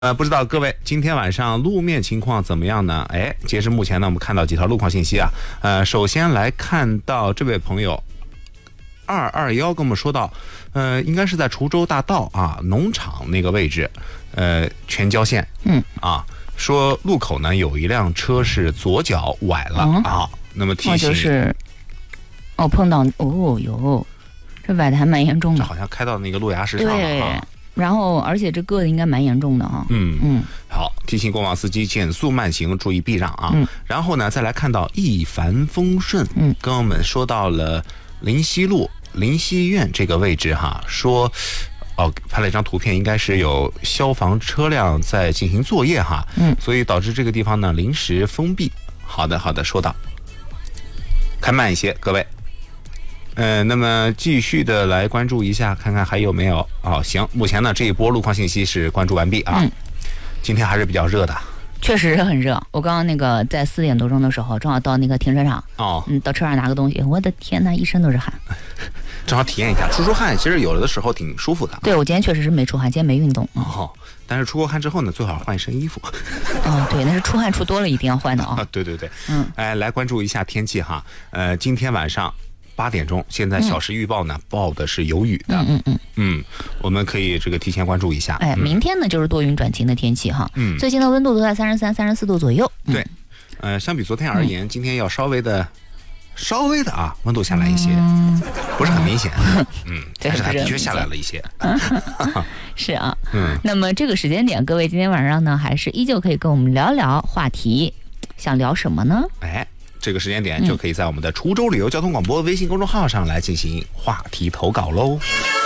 不知道各位今天晚上路面情况怎么样呢？截至目前呢，我们看到几条路况信息啊。首先来看到这位朋友221跟我们说到，应该是在滁州大道啊农场那个位置，全交线。说路口呢有一辆车是左脚崴了啊，那么提醒碰到有这崴的还蛮严重的， 这好像开到那个路牙石上了啊。 然后而且这硌的应该蛮严重的啊。 好，提醒过往司机减速慢行，注意避让啊。然后呢，再来看到一帆风顺，跟我们说到了临溪路临溪医院这个位置哈，说拍了一张图片，应该是有消防车辆在进行作业哈，所以导致这个地方呢临时封闭。好的，说到，开慢一些，各位。那么继续的来关注一下，看看还有没有行，目前呢这一波路况信息是关注完毕啊。今天还是比较热的，确实是很热。我刚刚那个在4点多钟的时候，正好到那个停车场到车上拿个东西，我的天哪，一身都是汗。 正好体验一下出汗，其实有的时候挺舒服的。 对，我今天确实是没出汗，今天没运动。 但是出过汗之后呢，最好换一身衣服。 对，那是出汗出多了一定要换的啊。 对。来关注一下天气哈。今天晚上8点钟，现在小时预报呢报的是有雨的。我们可以这个提前关注一下。 明天呢就是多云转晴的天气哈。最近的温度都在33、34度左右。 对，相比昨天而言，今天要稍微的啊，温度下来一些，不是很明显。但是它的确下来了一些。 是啊。那么这个时间点，各位今天晚上呢，还是依旧可以跟我们聊聊话题，想聊什么呢？ 这个时间点就可以在我们的滁州旅游交通广播微信公众号上来进行话题投稿喽。